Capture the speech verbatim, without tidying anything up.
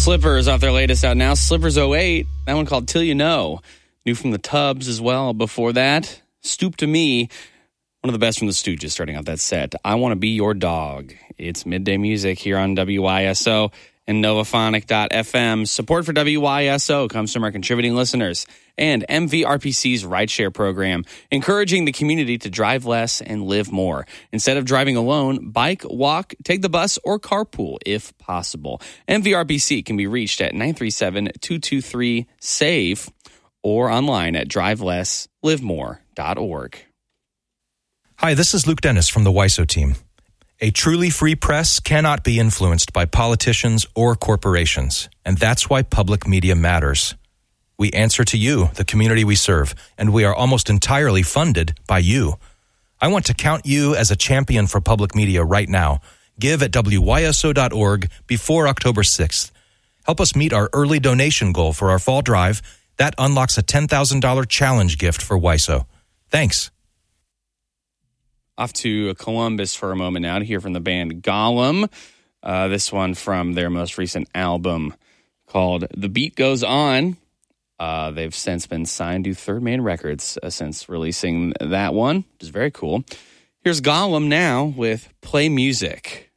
Slippers off their latest out now. Slippers oh eight. That one called Till You Know. New from the Tubs as well. Before that, Stoop to Me. One of the best from the Stooges starting off that set. I Want to Be Your Dog. It's midday music here on W Y S O and Novaphonic dot f m. Support for W Y S O comes from our contributing listeners and M V R P C's rideshare program, encouraging the community to drive less and live more. Instead of driving alone, bike, walk, take the bus, or carpool if possible. M V R P C can be reached at nine three seven, two two three, S A V E or online at drive less live more dot org. Hi, this is Luke Dennis from the W Y S O team. A truly free press cannot be influenced by politicians or corporations, and that's why public media matters. We answer to you, the community we serve, and we are almost entirely funded by you. I want to count you as a champion for public media right now. Give at W Y S O dot org before October sixth. Help us meet our early donation goal for our fall drive. That unlocks a ten thousand dollars challenge gift for W Y S O. Thanks. Off to Columbus for a moment now to hear from the band Gollum. Uh, this one from their most recent album called The Beat Goes On. Uh, they've since been signed to Third Man Records uh, since releasing that one, which is very cool. Here's Gollum now with Play Music.